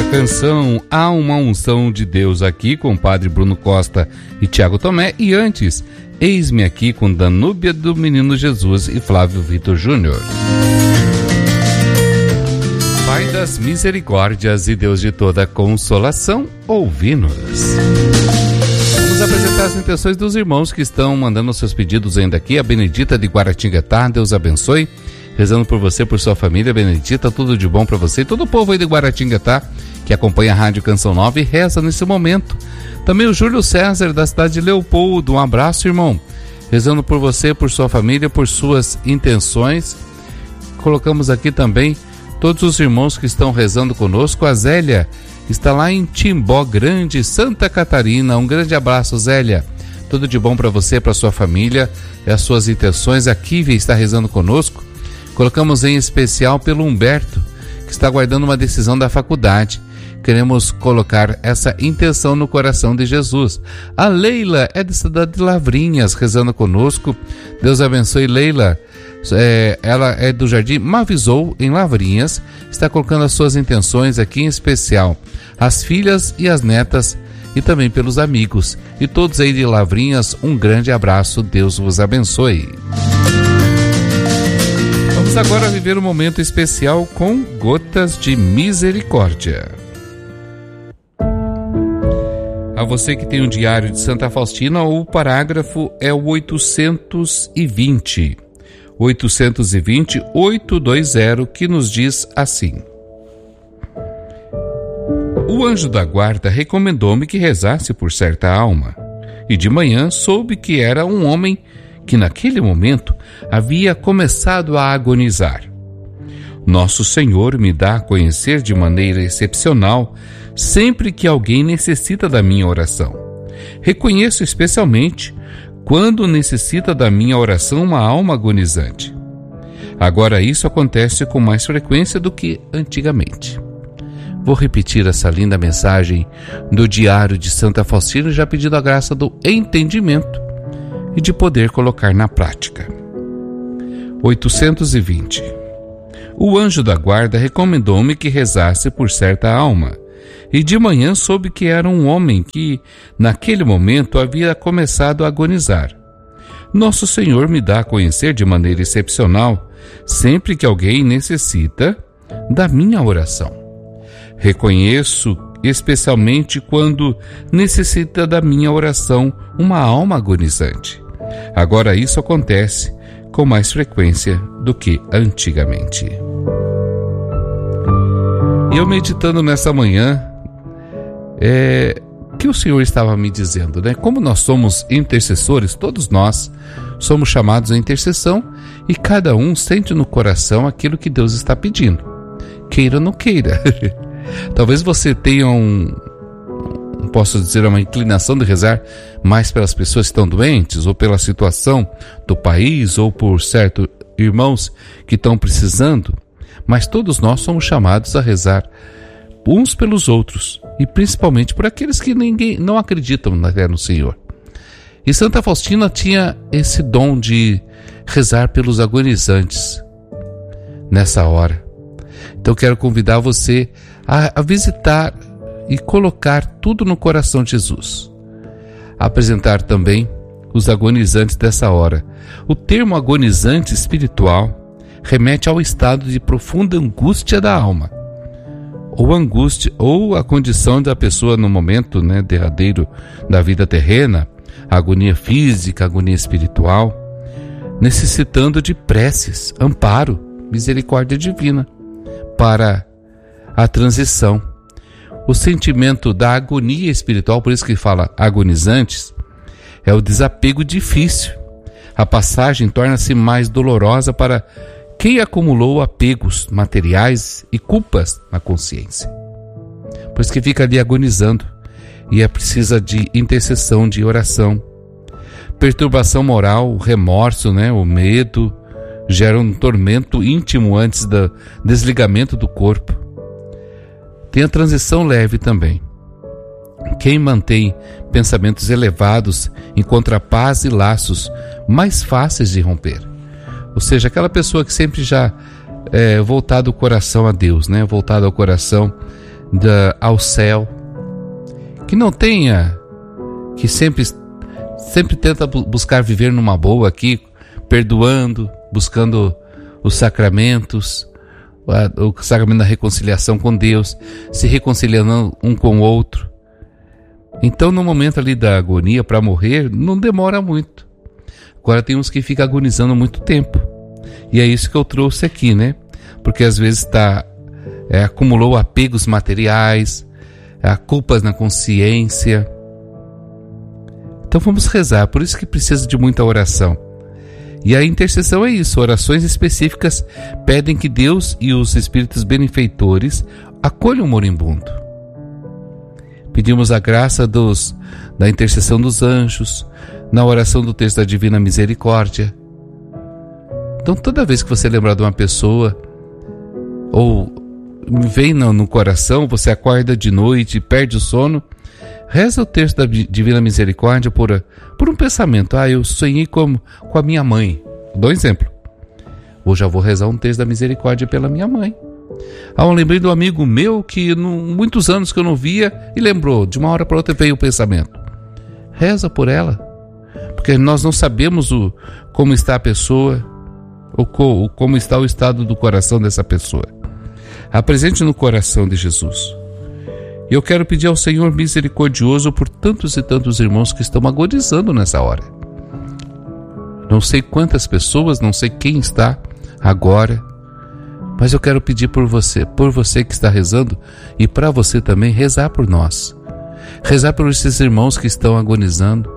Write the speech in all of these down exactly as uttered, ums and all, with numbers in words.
Canção Há uma Unção de Deus aqui com o Padre Bruno Costa e Tiago Tomé, e antes Eis-me Aqui com Danúbia do Menino Jesus e Flávio Vitor Júnior. Pai das misericórdias e Deus de toda consolação, ouvi-nos. Vamos apresentar as intenções dos irmãos que estão mandando seus pedidos ainda aqui. A Benedita de Guaratinguetá, Deus abençoe, rezando por você, por sua família. Benedita, tudo de bom para você e todo o povo aí de Guaratinguetá que acompanha a Rádio Canção Nova e reza nesse momento. Também o Júlio César, da cidade de Leopoldo, um abraço, irmão, rezando por você, por sua família, por suas intenções. Colocamos aqui também todos os irmãos que estão rezando conosco. A Zélia está lá em Timbó Grande, Santa Catarina. Um grande abraço, Zélia, tudo de bom para você, para sua família e as suas intenções. A Kívia está rezando conosco. Colocamos em especial pelo Humberto, que está aguardando uma decisão da faculdade. Queremos colocar essa intenção no coração de Jesus. A Leila é da cidade de Lavrinhas, rezando conosco. Deus abençoe, Leila. É, ela é do Jardim Mavisou, em Lavrinhas. Está colocando as suas intenções aqui, em especial as filhas e as netas, e também pelos amigos. E todos aí de Lavrinhas, um grande abraço. Deus vos abençoe. Vamos agora viver um momento especial com Gotas de Misericórdia. A você que tem um diário de Santa Faustina, o parágrafo é o oitocentos e vinte. oitocentos e vinte, oitocentos e vinte, que nos diz assim: O anjo da guarda recomendou-me que rezasse por certa alma, e de manhã soube que era um homem que naquele momento havia começado a agonizar. Nosso Senhor me dá a conhecer de maneira excepcional sempre que alguém necessita da minha oração. Reconheço especialmente quando necessita da minha oração uma alma agonizante. Agora isso acontece com mais frequência do que antigamente. Vou repetir essa linda mensagem do diário de Santa Faustina, já pedindo a graça do entendimento e de poder colocar na prática. oitocentos e vinte. O anjo da guarda recomendou-me que rezasse por certa alma, e de manhã soube que era um homem que, naquele momento, havia começado a agonizar. Nosso Senhor me dá a conhecer de maneira excepcional sempre que alguém necessita da minha oração. Reconheço especialmente quando necessita da minha oração uma alma agonizante. Agora isso acontece com mais frequência do que antigamente. E eu meditando nessa manhã, é, que o Senhor estava me dizendo, né? Como nós somos intercessores, todos nós somos chamados à intercessão e cada um sente no coração aquilo que Deus está pedindo, queira ou não queira. Talvez você tenha um, posso dizer, uma inclinação de rezar mais pelas pessoas que estão doentes, ou pela situação do país, ou por certos irmãos que estão precisando, mas todos nós somos chamados a rezar uns pelos outros, e principalmente por aqueles que ninguém não acreditam na fé no Senhor. E Santa Faustina tinha esse dom de rezar pelos agonizantes nessa hora. Então quero convidar você a, a visitar e colocar tudo no coração de Jesus. Apresentar também os agonizantes dessa hora. O termo agonizante espiritual remete ao estado de profunda angústia da alma, ou angústia, ou a condição da pessoa no momento, né, derradeiro da vida terrena, a agonia física, a agonia espiritual, necessitando de preces, amparo, misericórdia divina para a transição. O sentimento da agonia espiritual, por isso que fala agonizantes, é o desapego difícil. A passagem torna-se mais dolorosa para quem acumulou apegos materiais e culpas na consciência. Por isso que fica ali agonizando e é precisa de intercessão, de oração. Perturbação moral, o remorso, né, o medo, geram um tormento íntimo antes do desligamento do corpo. Tem a transição leve também. Quem mantém pensamentos elevados encontra paz e laços mais fáceis de romper. Ou seja, aquela pessoa que sempre já é voltada o coração a Deus, né? Voltada ao coração da, ao céu, que não tenha, que sempre, sempre tenta buscar viver numa boa aqui, perdoando, buscando os sacramentos, o sacramento da reconciliação com Deus, se reconciliando um com o outro. Então, no momento ali da agonia para morrer, não demora muito. Agora tem uns que ficam agonizando muito tempo. E é isso que eu trouxe aqui, né? Porque às vezes tá, é, acumulou apegos materiais, é, culpas na consciência. Então vamos rezar, por isso que precisa de muita oração. E a intercessão é isso, orações específicas pedem que Deus e os espíritos benfeitores acolham o moribundo. Pedimos a graça dos, da intercessão dos anjos, na oração do texto da Divina Misericórdia. Então toda vez que você lembrar de uma pessoa, ou vem no, no coração, você acorda de noite, perde o sono, reza o texto da Divina Misericórdia por, por um pensamento. Ah, eu sonhei com, com a minha mãe. Dou um exemplo. Hoje eu vou rezar um texto da Misericórdia pela minha mãe. Ah, eu lembrei de um amigo meu que no, muitos anos que eu não via e lembrou, de uma hora para outra veio o pensamento. Reza por ela, porque nós não sabemos o, como está a pessoa, ou co, como está o estado do coração dessa pessoa. Apresente no coração de Jesus. E eu quero pedir ao Senhor misericordioso por tantos e tantos irmãos que estão agonizando nessa hora. Não sei quantas pessoas, não sei quem está agora, mas eu quero pedir por você, por você que está rezando, e para você também rezar por nós. Rezar por esses irmãos que estão agonizando.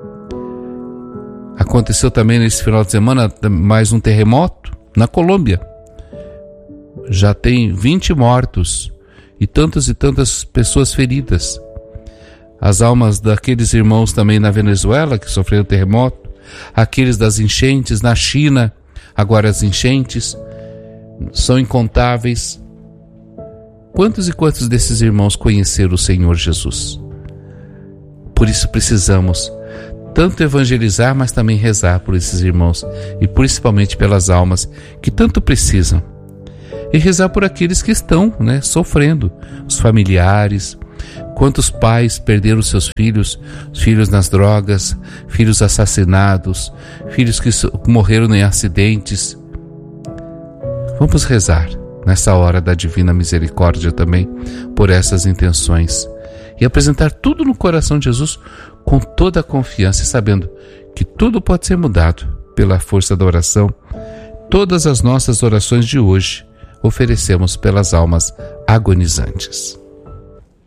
Aconteceu também nesse final de semana mais um terremoto na Colômbia. Já tem vinte mortos e tantas e tantas pessoas feridas. As almas daqueles irmãos também na Venezuela que sofreram terremoto, aqueles das enchentes na China, agora as enchentes são incontáveis. Quantos e quantos desses irmãos conheceram o Senhor Jesus? Por isso precisamos tanto evangelizar, mas também rezar por esses irmãos e principalmente pelas almas que tanto precisam. E rezar por aqueles que estão, né, sofrendo, os familiares. Quantos pais perderam seus filhos, filhos nas drogas, filhos assassinados, filhos que morreram em acidentes. Vamos rezar nessa hora da Divina Misericórdia também por essas intenções e apresentar tudo no coração de Jesus com toda a confiança, sabendo que tudo pode ser mudado pela força da oração. Todas as nossas orações de hoje oferecemos pelas almas agonizantes.